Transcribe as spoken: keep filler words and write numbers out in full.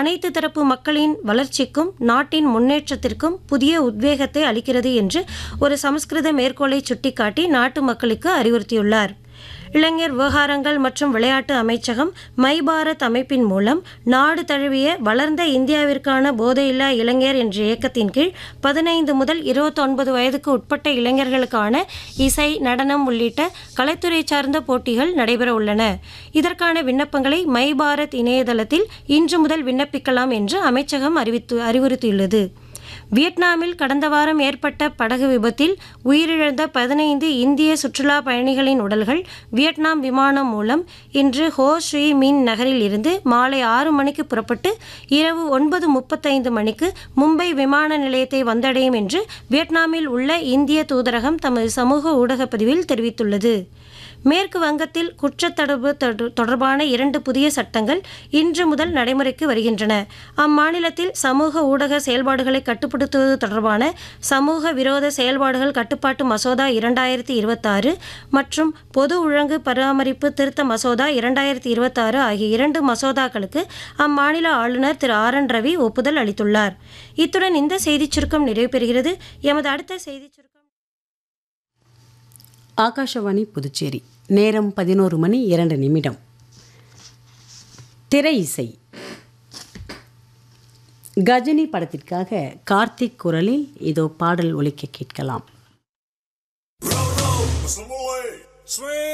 அனைத்து தரப்பு மக்களின் வளர்ச்சிக்கும் நாட்டின் முன்னேற்றத்திற்கும் புதிய உத்வேகத்தை அளிக்கிறது என்று ஒரு சமஸ்கிருத மேற்கோளை சுட்டிக்காட்டி நாட்டு மக்களுக்கு அறிவுறுத்தியுள்ளார். இளைஞர் விவகாரங்கள் மற்றும் விளையாட்டு அமைச்சகம் மை பாரத் அமைப்பின் மூலம் நாடு தழுவிய வளர்ந்த இந்தியாவிற்கான போதையில்லா இளைஞர் என்ற இயக்கத்தின் கீழ் பதினைந்து முதல் இருபத்தொன்பது வயதுக்கு உட்பட்ட இளைஞர்களுக்கான இசை, நடனம் உள்ளிட்ட கலைத்துறை சார்ந்த போட்டிகள் நடைபெற உள்ளன. இதற்கான விண்ணப்பங்களை மை பாரத் இணையதளத்தில் இன்று முதல் விண்ணப்பிக்கலாம் என்று அமைச்சகம் அறிவித்து அறிவுறுத்தியுள்ளது. வியட்நாமில் கடந்த வாரம் ஏற்பட்ட படகு விபத்தில் உயிரிழந்த பதினைந்து இந்திய சுற்றுலா பயணிகளின் உடல்கள் வியட்நாம் விமானம் மூலம் இன்று ஹோ சி மின் நகரில் இருந்து மாலை ஆறு மணிக்கு புறப்பட்டு இரவு ஒன்பது முப்பத்தைந்து மணிக்கு மும்பை விமான நிலையத்தை வந்தடையும் என்று வியட்நாமில் உள்ள இந்திய தூதரகம் தமது சமூக ஊடகப் பதிவில் தெரிவித்துள்ளது. மேற்கு வங்கத்தில் குற்றத்தடுப்பு தொடர்பான இரண்டு புதிய சட்டங்கள் இன்று முதல் நடைமுறைக்கு வருகின்றன. அம்மாநிலத்தில் சமூக ஊடக செயல்பாடுகளை கட்டுப்படுத்துவது தொடர்பான சமூக விரோத செயல்பாடுகள் கட்டுப்பாட்டு மசோதா இரண்டாயிரத்தி இருபத்தாறு மற்றும் பொது ஒழுங்கு பராமரிப்பு திருத்த மசோதா இரண்டாயிரத்தி இருபத்தாறு ஆகிய இரண்டு மசோதாக்களுக்கு அம்மாநில ஆளுநர் திரு ஆர் என் ரவி ஒப்புதல் அளித்துள்ளார். இத்துடன் இந்த செய்திச் சுருக்கம் நிறைவு பெறுகிறது. எமது அடுத்த செய்திச் சுருக்கம் ஆகாஷவாணி புதுச்சேரி. நேரம் பதினோரு மணி இரண்டு நிமிடம். திரை இசை. கஜினி படத்திற்காக கார்த்திக் குரலில் இதோ பாடல் ஒலிக்க கேட்கலாம்.